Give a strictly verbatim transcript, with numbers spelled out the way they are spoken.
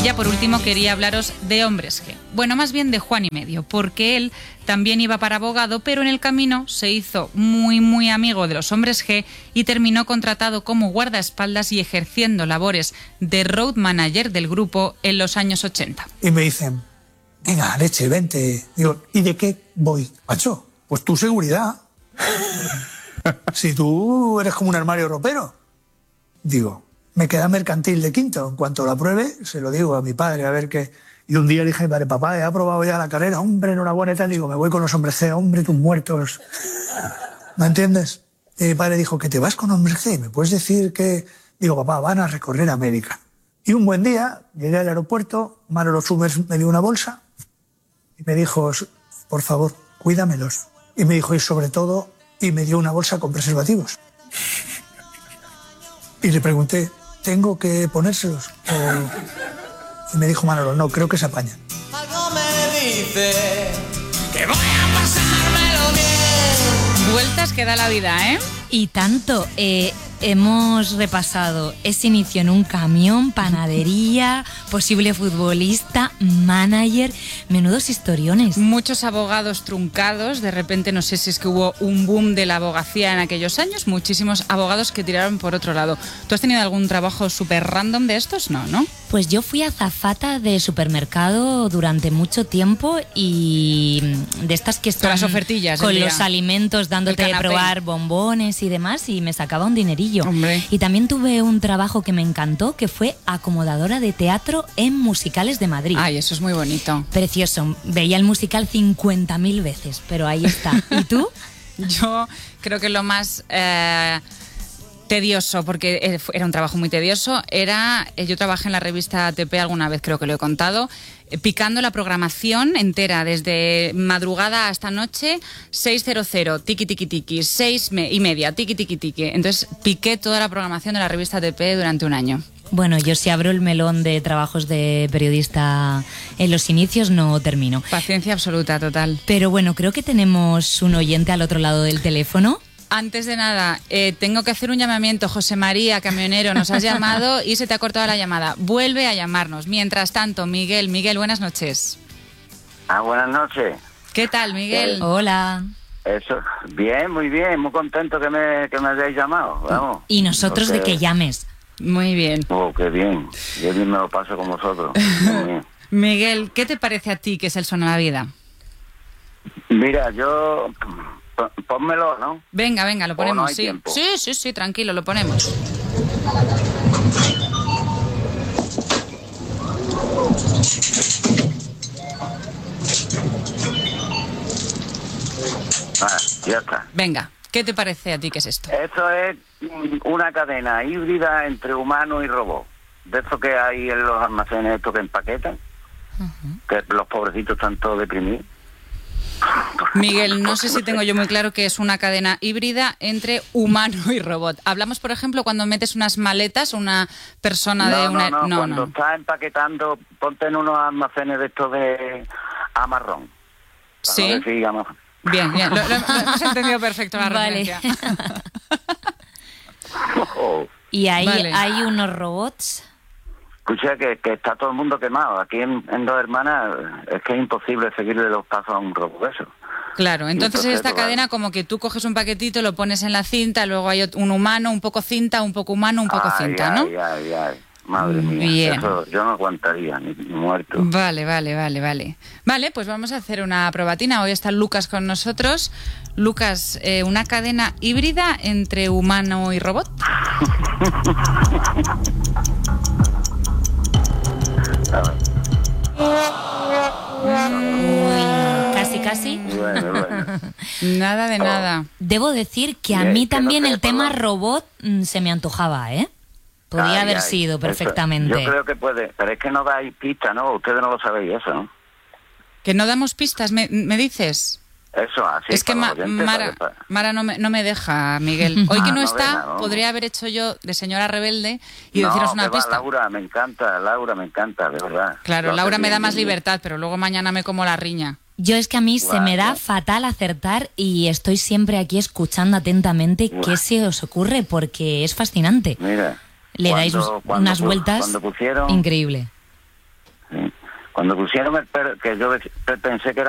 ya por último quería hablaros de Hombres G. Bueno, más bien de Juan y medio, porque él también iba para abogado, pero en el camino se hizo muy muy amigo de los Hombres G y terminó contratado como guardaespaldas y ejerciendo labores de road manager del grupo en los años ochenta. Y me dicen, venga, leche, vente. Digo, ¿y de qué voy? Macho, pues tu seguridad. Si tú eres como un armario ropero. Digo, me queda mercantil de quinto. En cuanto lo apruebe, se lo digo a mi padre, a ver qué. Y un día le dije, padre, papá, he aprobado ya la carrera. Hombre, enhorabuena y tal. Digo, me voy con los Hombres G. Hombre, tus muertos. ¿Me entiendes? Y mi padre dijo, que te vas con Hombres G. ¿Me puedes decir que...? Digo, papá, van a recorrer América. Y un buen día, llegué al aeropuerto, Manolo Summers me dio una bolsa y me dijo, por favor, cuídamelos. Y me dijo, y sobre todo, y me dio una bolsa con preservativos. Y le pregunté, ¿tengo que ponérselos? O... Y me dijo Manolo, no, creo que se apañan. Algo me dice que voy a pasármelo bien. Vueltas que da la vida, ¿eh? Y tanto, eh, hemos repasado ese inicio en un camión, panadería, posible futbolista, manager, menudos historiones. Muchos abogados truncados, de repente no sé si es que hubo un boom de la abogacía en aquellos años, muchísimos abogados que tiraron por otro lado. ¿Tú has tenido algún trabajo súper random de estos? No, ¿no? Pues yo fui azafata de supermercado durante mucho tiempo y de estas que están con las ofertillas con los alimentos dándote de probar bombones y demás, y me sacaba un dinerillo. Hombre. Y también tuve un trabajo que me encantó, que fue acomodadora de teatro en musicales de Madrid. Ay, eso es muy bonito. Precioso. Veía el musical cincuenta mil veces, pero ahí está. ¿Y tú? Yo creo que lo más... Eh... tedioso, porque era un trabajo muy tedioso, era, yo trabajé en la revista A T P alguna vez, creo que lo he contado, picando la programación entera, desde madrugada hasta noche, seis cero cero, tiki tiki tiki, seis y media, tiki tiki tiki. Entonces piqué toda la programación de la revista A T P durante un año. Bueno, yo si abro el melón de trabajos de periodista en los inicios no termino. Paciencia absoluta, total. Pero bueno, creo que tenemos un oyente al otro lado del teléfono. Antes de nada, eh, tengo que hacer un llamamiento. José María, camionero, nos has llamado y se te ha cortado la llamada. Vuelve a llamarnos. Mientras tanto, Miguel, Miguel, buenas noches. Ah, buenas noches. ¿Qué tal, Miguel? Eh, Hola. Eso, bien, muy bien, muy contento que me, que me hayáis llamado, vamos. Y nosotros Porque... de que llames. Muy bien. Oh, qué bien, yo bien me lo paso con vosotros. Muy bien. Miguel, ¿qué te parece a ti que es el Son a la Vida? Mira, yo... Pónmelo, ¿no? Venga, venga, lo ponemos, no hay sí. tiempo. Sí, sí, sí, tranquilo, lo ponemos. Ah, ya está. Venga, ¿qué te parece a ti que es esto? Esto es una cadena híbrida entre humano y robot. De eso que hay en los almacenes estos que empaquetan, uh-huh. Que los pobrecitos están todos deprimidos. Miguel, no sé si tengo yo muy claro que es una cadena híbrida entre humano y robot. Hablamos, por ejemplo, cuando metes unas maletas, una persona no, de una... No, no, no, cuando no. estás empaquetando, ponte en unos almacenes de estos de amarrón. Sí. No decir amarrón. Bien, bien, lo, lo, lo hemos entendido perfecto la vale. referencia. Oh. Y ahí Vale. hay unos robots... Escucha, que, que está todo el mundo quemado. Aquí en, en Dos Hermanas es que es imposible seguirle los pasos a un robot eso. Claro, entonces, entonces en esta cadena vale. Como que tú coges un paquetito, lo pones en la cinta, luego hay un humano, un poco cinta, un poco humano, un poco ay, cinta, ay, ¿no? Ay, ay, ay. Madre mía, Bien. Eso yo no aguantaría, ni, ni muerto. Vale, vale, vale, vale. Vale, pues vamos a hacer una probatina. Hoy está Lucas con nosotros. Lucas, eh, una cadena híbrida entre humano y robot. Uy, casi, casi. Bueno, bueno. Nada de Oh. nada. Debo decir que a Bien, mí que también no sé el tema por robot mm, se me antojaba, ¿eh? Podría Ay, haber ay, sido eso, perfectamente. yo creo que puede, pero es que no dais pistas, ¿no? Ustedes no lo sabéis eso, ¿no? Que no damos pistas, ¿me, me dices? Eso, así. Es que Ma- Mara, Mara no, me, no me deja, Miguel. Hoy que no Ah, no está, deja, no. podría haber hecho yo de señora rebelde y no, deciros una que va, pista. Laura, me encanta, Laura, me encanta, de verdad. Claro, Lo Laura haces me da bien, más bien, libertad, pero luego mañana me como la riña. Yo es que a mí se me da Vale. fatal acertar y estoy siempre aquí escuchando atentamente Buah. qué se os ocurre porque es fascinante. Mira. Le dais cuando- unas cuando pu- vueltas cuando pusieron, increíble. Cuando pusieron el perro, que yo pensé que era